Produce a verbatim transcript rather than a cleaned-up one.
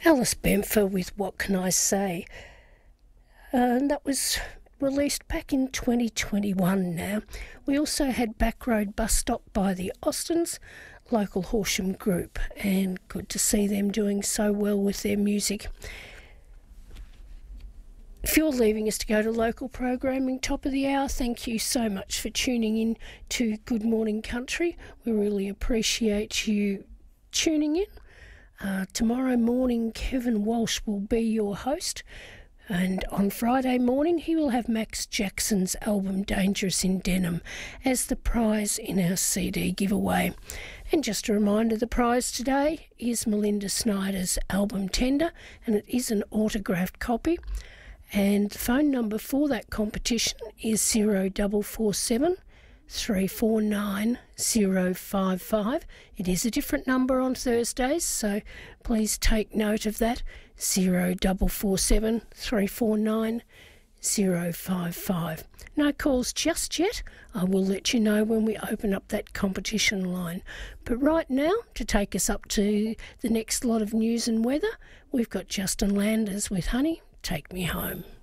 Alice Bamfer with What Can I Say? Uh, and that was released back in twenty twenty-one now. We also had Backroad Bus Stop by the Austins, local Horsham group, and good to see them doing so well with their music. If you're leaving us to go to local programming, top of the hour, thank you so much for tuning in to Good Morning Country. We really appreciate you tuning in. Uh, tomorrow morning, Kevin Walsh will be your host. And on Friday morning, he will have Max Jackson's album Dangerous in Denim as the prize in our C D giveaway. And just a reminder, the prize today is Melinda Snyder's album Tender, and it is an autographed copy. And the phone number for that competition is zero four four seven, three four nine, zero five five. It is a different number on Thursdays, so please take note of that. zero four four seven, three four nine, zero five five. No calls just yet. I will let you know when we open up that competition line. But right now, to take us up to the next lot of news and weather, we've got Justin Landers with Honey, Take Me Home.